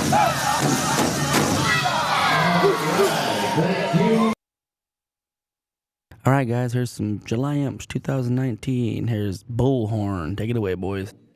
All right, guys, here's some July Imps 2019. Here's Bullhorn. Take it away, boys.